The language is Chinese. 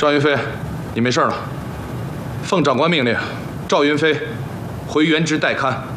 赵云飞，你没事了。奉长官命令，赵云飞回原职待勘。